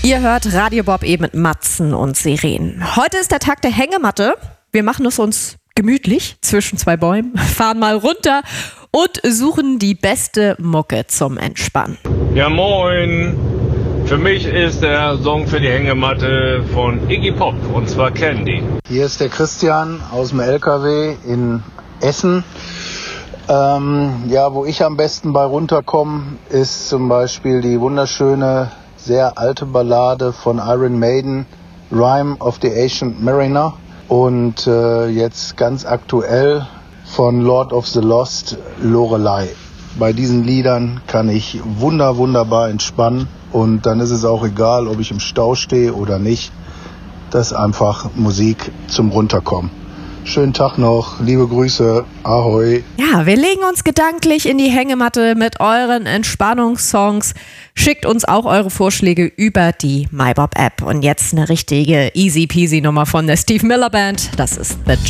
Ihr hört Radio Bob eben mit Matzen und Sirenen. Heute ist der Tag der Hängematte. Wir machen es uns gemütlich zwischen zwei Bäumen, fahren mal runter und suchen die beste Mucke zum Entspannen. Ja, moin. Für mich ist der Song für die Hängematte von Iggy Pop, und zwar Candy. Hier ist der Christian aus dem LKW in Essen. Wo ich am besten bei runterkomme, ist zum Beispiel die wunderschöne, sehr alte Ballade von Iron Maiden, Rime of the Ancient Mariner. Und jetzt ganz aktuell von Lord of the Lost, Lorelei. Bei diesen Liedern kann ich wunderbar entspannen. Und dann ist es auch egal, ob ich im Stau stehe oder nicht. Das ist einfach Musik zum Runterkommen. Schönen Tag noch, liebe Grüße, ahoi. Ja, wir legen uns gedanklich in die Hängematte mit euren Entspannungssongs. Schickt uns auch eure Vorschläge über die MyBob App. Und jetzt eine richtige easy peasy Nummer von der Steve Miller Band. Das ist The